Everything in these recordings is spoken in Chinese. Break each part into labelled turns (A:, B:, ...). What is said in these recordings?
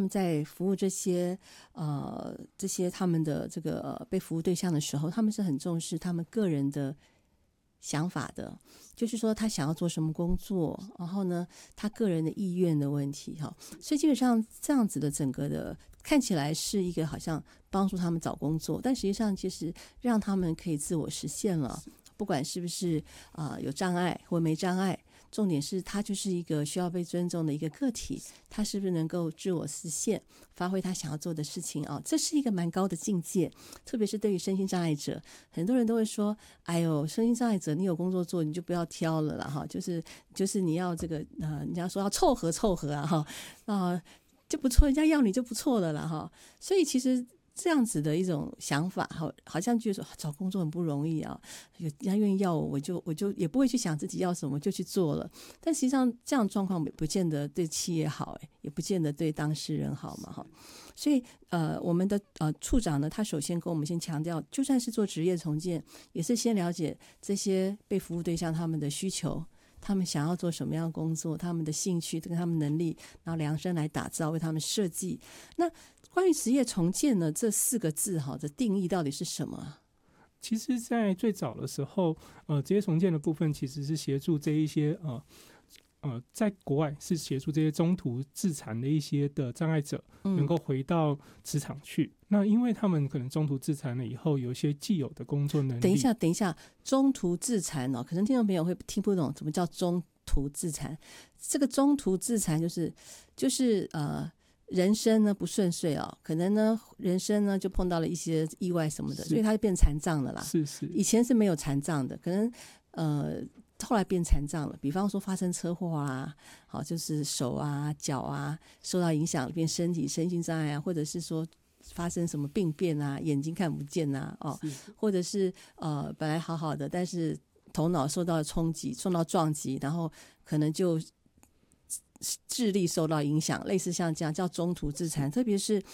A: 们在服务这些他们的这个被服务对象的时候，他们是很重视他们个人的想法的，就是说他想要做什么工作，然后呢他个人的意愿的问题哈。所以基本上这样子的整个的看起来是一个好像帮助他们找工作，但实际上其实让他们可以自我实现了，不管是不是有障碍或没障碍，重点是他就是一个需要被尊重的一个个体，他是不是能够自我实现，发挥他想要做的事情啊？这是一个蛮高的境界，特别是对于身心障碍者，很多人都会说：“哎呦，身心障碍者，你有工作做，你就不要挑了啦哈，就是你要这个人家说要凑合啊哈就不错，人家要你就不错了啦哈。”所以其实这样子的一种想法，好像觉得说找工作很不容易啊，人家愿意要我就也不会去想自己要什么就去做了。但实际上这样的状况不见得对企业好，也不见得对当事人好嘛哈。所以我们的处长呢，他首先跟我们先强调，就算是做职业重建，也是先了解这些被服务对象他们的需求，他们想要做什么样的工作，他们的兴趣跟他们能力，然后量身来打造，为他们设计。那关于职业重建呢，这4个字的定义到底是什么？
B: 其实在最早的时候职业重建的部分其实是协助这一些在国外是协助这些中途自残的一些的障碍者能够回到职场去。那因为他们可能中途自残了以后有一些既有的工作能力。
A: 等一下，中途自残可能听众朋友会听不懂什么叫中途自残。这个中途自残就是人生呢不顺遂可能呢人生呢就碰到了一些意外什么的，所以他就变残障了啦。
B: 是
A: 以前是没有残障的，可能后来变残障了，比方说发生车祸啊，就是手啊脚啊受到影响变身体身心障碍啊，或者是说发生什么病变啊，眼睛看不见啊或者是本来好好的，但是头脑受到冲击受到撞击，然后可能就智力受到影响，类似像这样叫中途自残。特别是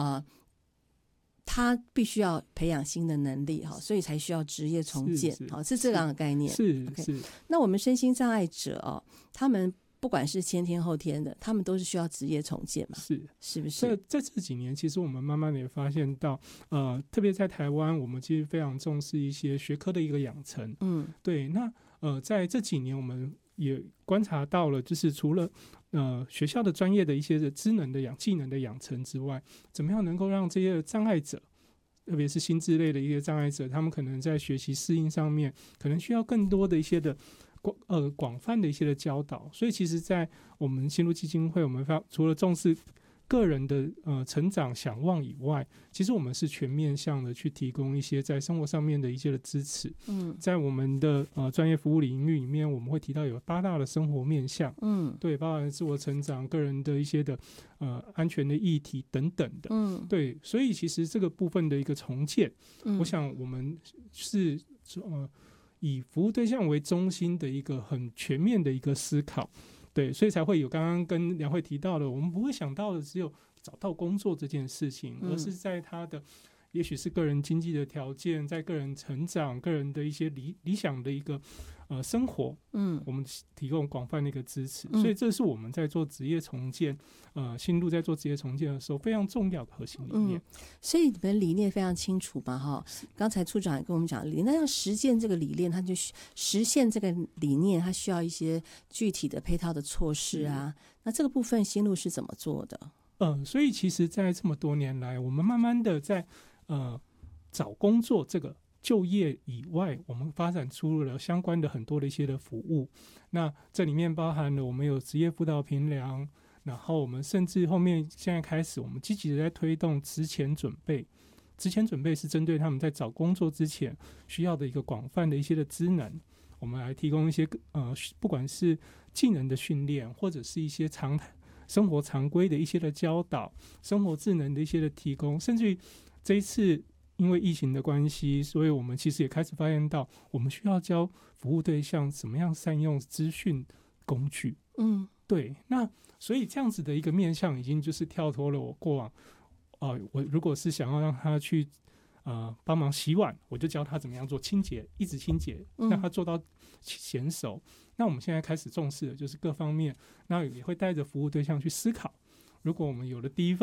A: 他必须要培养新的能力所以才需要职业重建，是这样的概念。
B: 是
A: okay。 那我们身心障碍者他们不管是先天后天的，他们都是需要职业重建嘛？是不是？
B: 在这几年其实我们慢慢的也发现到特别在台湾，我们其实非常重视一些学科的一个养成。对。那在这几年我们也观察到了，就是除了学校的专业的一些的技能的养成之外，怎么样能够让这些障碍者，特别是心智类的一些障碍者，他们可能在学习适应上面可能需要更多的一些的广泛的一些的教导。所以其实在我们新路基金会，我们除了重视个人的成长想望以外，其实我们是全面向的去提供一些在生活上面的一些的支持。在我们的专业服务领域里面，我们会提到有8大的生活面向。对，包含自我成长、个人的一些的安全的议题等等的。对，所以其实这个部分的一个重建，我想我们是以服务对象为中心的一个很全面的一个思考。对，所以才会有刚刚跟梁慧提到的，我们不会想到的只有找到工作这件事情，而是在他的也许是个人经济的条件，在个人成长、个人的一些理想的一个生活，我们提供广泛的一个支持。所以这是我们在做职业重建，新路在做职业重建的时候非常重要的核心理念。
A: 所以你们理念非常清楚嘛刚才处长也跟我们讲，那要实践这个理念，他就实现这个理念，他需要一些具体的配套的措施啊。那这个部分新路是怎么做的？
B: 所以其实在这么多年来，我们慢慢的在找工作这个就业以外，我们发展出了相关的很多的一些的服务。那这里面包含了我们有职业辅导评量，然后我们甚至后面现在开始，我们积极的在推动职前准备。职前准备是针对他们在找工作之前需要的一个广泛的一些的职能，我们来提供一些不管是技能的训练，或者是一些生活常规的一些的教导，生活智能的一些的提供，甚至于这一次因为疫情的关系，所以我们其实也开始发现到，我们需要教服务对象怎么样善用资讯工具。对，那所以这样子的一个面向已经就是跳脱了我过往我如果是想要让他去帮忙洗碗，我就教他怎么样做清洁，一直清洁，让他做到娴熟。那我们现在开始重视的就是各方面，那也会带着服务对象去思考，如果我们有了第一份